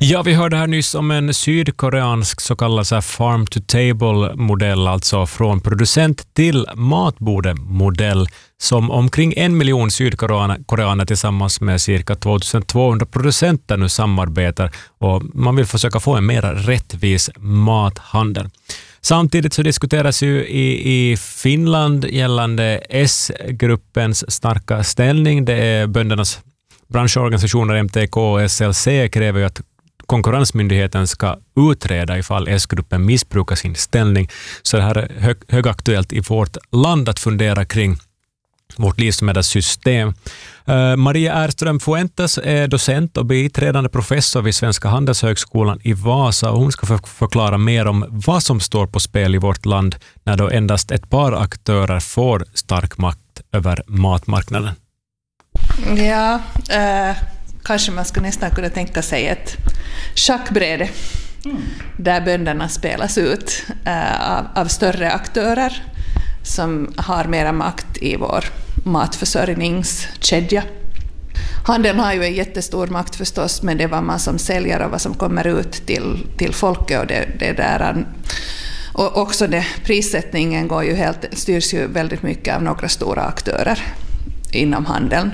Ja, vi hörde här nyss om en sydkoreansk så kallad farm-to-table-modell, alltså från producent till matbode-modell, som omkring 1 miljon sydkoreaner tillsammans med cirka 2200 producenter nu samarbetar, och man vill försöka få en mer rättvis mathandel. Samtidigt så diskuteras ju i Finland gällande S-gruppens starka ställning. Det är böndernas branschorganisationer MTK och SLC kräver ju att Konkurrensmyndigheten ska utreda ifall S-gruppen missbrukar sin ställning. Så det här är högaktuellt i vårt land att fundera kring vårt livsmedelssystem. Maria Erström Fuentes är docent och biträdande professor vid Svenska handelshögskolan i Vasa, och hon ska förklara mer om vad som står på spel i vårt land när då endast ett par aktörer får stark makt över matmarknaden. Ja, kanske man skulle nästan kunna tänka sig ett schackbräde där bönderna spelas ut av större aktörer som har mera makt i vår matförsörjningskedja. Handeln har ju en jättestor makt förstås, men det är vad man som säljare och vad som kommer ut till folket, och det där. Och också prissättningen styrs ju väldigt mycket av några stora aktörer inom handeln.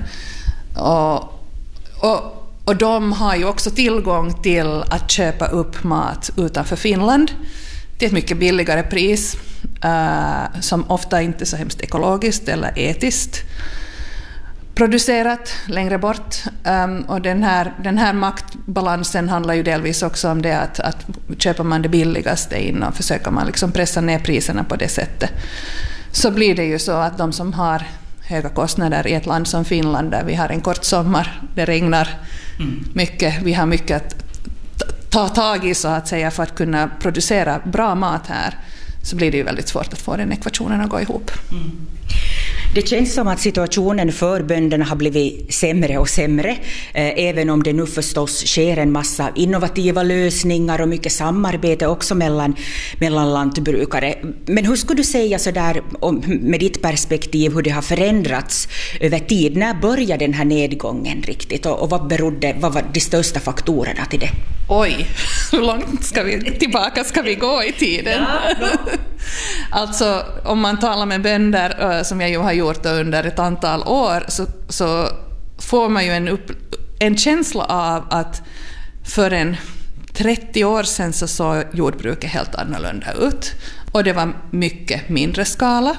Och de har ju också tillgång till att köpa upp mat utanför Finland till ett mycket billigare pris, som ofta inte är så hemskt ekologiskt eller etiskt producerat längre bort. Och den här maktbalansen handlar ju delvis också om det att köper man det billigaste in och försöker man liksom pressa ner priserna på det sättet, så blir det ju så att de som har höga kostnader i ett land som Finland, där vi har en kort sommar, det regnar mycket, vi har mycket att ta tag i så att säga för att kunna producera bra mat här, så blir det ju väldigt svårt att få den ekvationen att gå ihop. Det känns som att situationen för bönderna har blivit sämre och sämre, även om det nu förstås sker en massa innovativa lösningar och mycket samarbete också mellan lantbrukare. Men hur skulle du säga så där, med ditt perspektiv, hur det har förändrats över tid? När började den här nedgången riktigt, och vad var de största faktorerna till det? Oj, hur långt tillbaka ska vi gå i tiden? Alltså, om man talar med bönder, som jag ju har gjort under ett antal år, så får man ju en känsla av att för en 30 år sedan så såg jordbruket helt annorlunda ut. Och det var mycket mindre skala.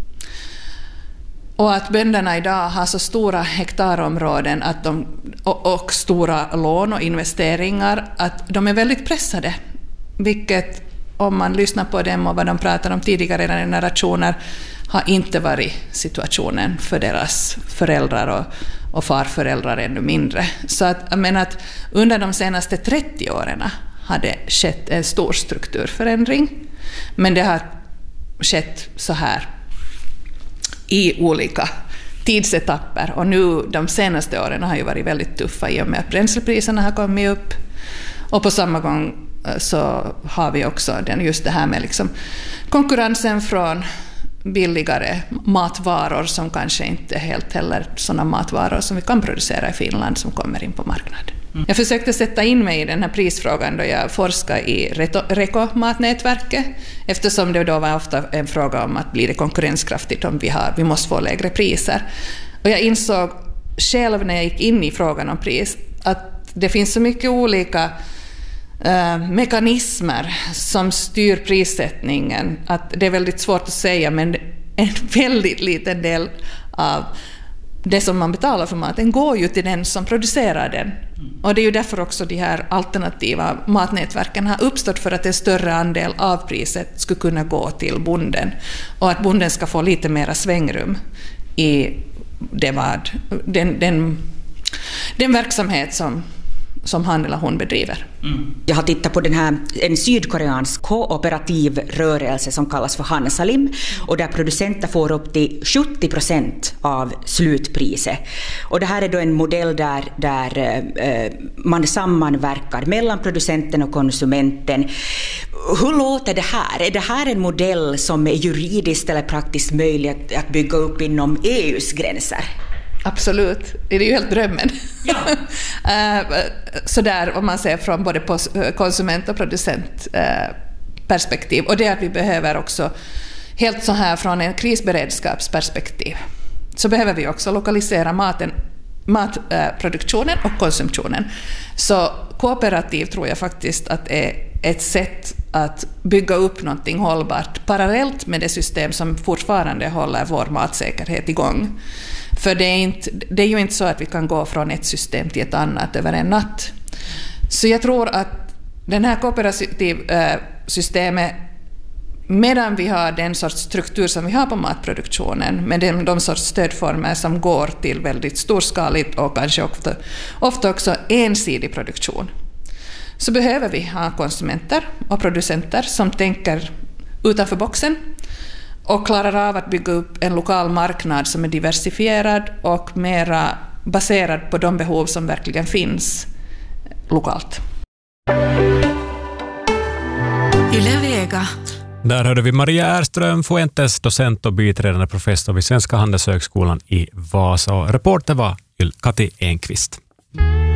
Och att bönderna idag har så stora hektarområden och stora lån och investeringar att de är väldigt pressade. Vilket, om man lyssnar på dem och vad de pratar om tidigare generationer, har inte varit situationen för deras föräldrar och farföräldrar ännu mindre. Så att, jag menar att under de senaste 30 åren har det skett en stor strukturförändring. Men det har skett så här i olika tidsetapper. Och nu de senaste åren har ju varit väldigt tuffa i och med att bränslepriserna har kommit upp. Och på samma gång så har vi också just det här med liksom konkurrensen från billigare matvaror som kanske inte helt heller sådana matvaror som vi kan producera i Finland som kommer in på marknaden. Jag försökte sätta in mig i den här prisfrågan då jag forskade i Reko-matnätverket, eftersom det då var ofta en fråga om att bli det konkurrenskraftigt om vi måste få lägre priser. Och jag insåg själv när jag gick in i frågan om pris att det finns så mycket olika mekanismer som styr prissättningen att det är väldigt svårt att säga, men en väldigt liten del av det som man betalar för maten går ju till den som producerar den. Och det är ju därför också de här alternativa matnätverken har uppstått, för att en större andel av priset skulle kunna gå till bonden och att bonden ska få lite mera svängrum i den verksamhet som han eller hon bedriver. Jag har tittat på en sydkoreansk kooperativ rörelse som kallas för Hansalim, och där producenter får upp till 70% av slutpriset. Och det här är då en modell där man sammanverkar mellan producenten och konsumenten. Hur låter det här? Är det här en modell som är juridiskt eller praktiskt möjlig att bygga upp inom EUs gränser? Absolut, det är ju helt drömmen. Ja. Sådär om man ser från både konsument- och producentperspektiv. Och det är att vi behöver också, helt så här från en krisberedskapsperspektiv, så behöver vi också lokalisera matproduktionen och konsumtionen. Så kooperativ tror jag faktiskt att är ett sätt att bygga upp någonting hållbart parallellt med det system som fortfarande håller vår matsäkerhet igång. För det är ju inte så att vi kan gå från ett system till ett annat över en natt. Så jag tror att den här kooperativsystemet, medan vi har den sorts struktur som vi har på matproduktionen, med de sorts stödformer som går till väldigt storskaligt och kanske ofta också ensidig produktion, så behöver vi ha konsumenter och producenter som tänker utanför boxen och klarar av att bygga upp en lokal marknad som är diversifierad och mera baserad på de behov som verkligen finns lokalt. Yle-Vega. Där hörde vi Maria Erström, Fuentes, docent och biträdande professor vid Svenska handelshögskolan i Vasa. Och reporter var Kati Enqvist.